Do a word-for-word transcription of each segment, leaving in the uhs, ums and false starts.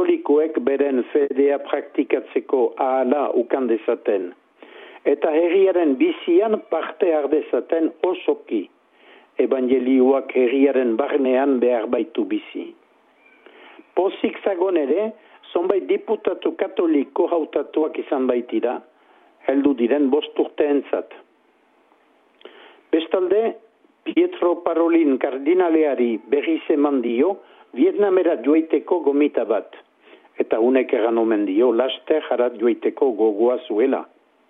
katolikoek beren fedea praktikatzeko ahala ukan dezaten. Eta herriaren bizian parte ardezaten osoki. Evangelioak herriaren barnean behar baitu bizi. Pozik zagon ere, zonbait diputatu katoliko hautatuak izan baitira, heldu diren bost urteentzat. Bestalde, Pietro Parolin kardinaleari berriz eman dio, Vietnamera joiteko gomita bat. Eta unek eran omen dio, laster jarat joiteko gogoa zuela.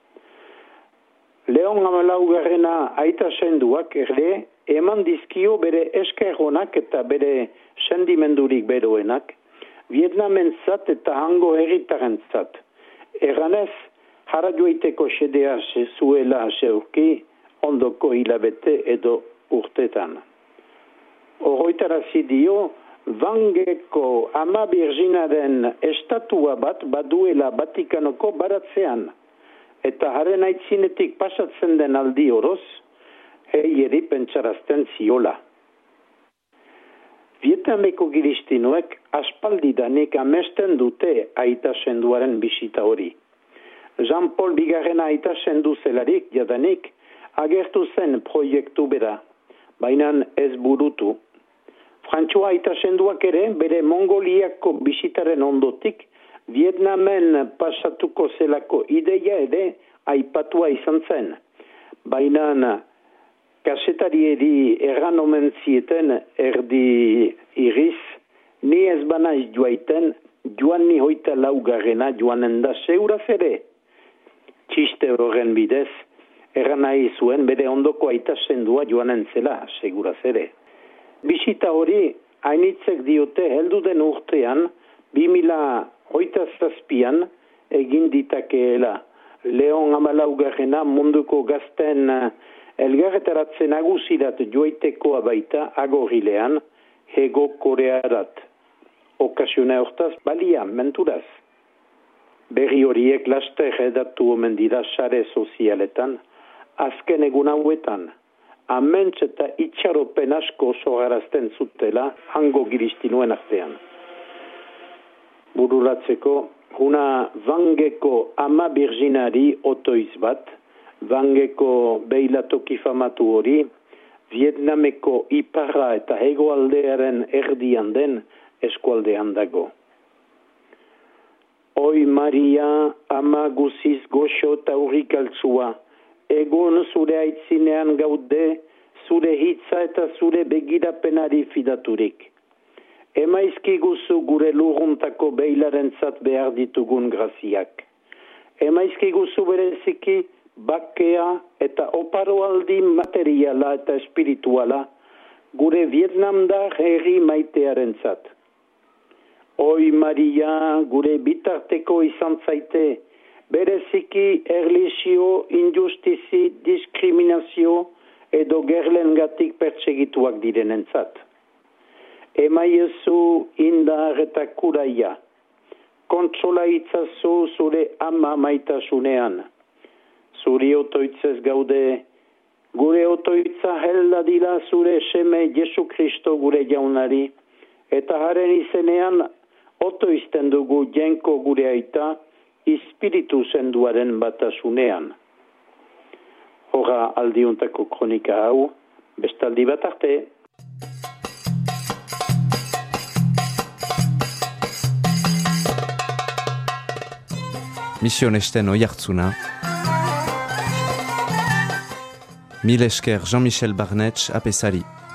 Leon Hamalaugarrena aita senduak ere, eman dizkio bere eskerronak eta bere sendimendurik beroenak, Vietnamen zat eta hango herritaren zat. Eranez, jara joiteko sedea zuela zeurki, ondoko hilabete edo urtetan. Oroitarazi dio, Vangeko ama Birginaren estatua bat baduela Vatikanoko baratzean, eta haren aitzinetik pasatzen den aldi oroz, heieri pentsarazten ziola. Vietnameko giristinoek aspaldidanik amesten dute aita senduaren bisita hori. Jean-Paul bigarren aita sendu zelarik jadanik agertu zen proiektu bera, baina ez burutu. Frantsua aita senduak ere bere Mongoliako bisitaren ondotik Vietnamen pasatuko zelako ideia ere aipatua izan zen. Baina kasetarieri erran omen zieten erdi iriz, ni ez banaiz joaiten, joan ni hoita laugarrena joanen da seuraz ere. Txiste horren bidez, erran nahi zuen bere ondoko aita sendua joanen zela, seguraz ere. Bisita hori, hainitzek diote heldu den urtean, bi mila hoita zazpian egin ditakeela. Leon Hamalaugarrena munduko gazten elgarretaratzen aguzirat joitekoa baita agorrilean, hego Korearat. Okasiona hortaz balia, menturaz. Berri horiek laster edatu omen dira sare sozialetan, azken egun hauetan. Aments eta itxaropen asko zogarazten zutela hango giristinoen artean. Bururatzeko, una Vangeko ama Birginari otoiz bat, Vangeko beilatoki famatu hori, Vietnameko iparra eta hegoaldearen erdian den eskualdean dago. Oi Maria, ama guziz goxo eta urrik altzua, egun zure aitzinean gaude, zure hitza eta zure begirapenari fidaturik. Emaizkiguzu gure lurruntako beilaren zat behar ditugun graziak. Emaizkiguzu bereziki bakea eta oparoaldi materiala eta espirituala gure Vietnamdar herri maitearen zat. Oi Maria, gure bitarteko izan zaite, bereziki erlisio, injustizi, diskriminazio edo gerlengatik pertsegituak direnentzat. Emaiezu indar eta kuraia. Kontsola itzazu zure ama maitasunean. Zuri otoitzez gaude, gure otoitza helda dila zure seme Jesu Kristo gure jaunari, eta haren izenean otoizten dugu jenko gure aita, espiritu zenduaren batasunean. Hora aldiuntako kronika hau, bestaldi bat arte. Mission esten oiartzuna. Mil esker Jean-Michel Barnetx apesari.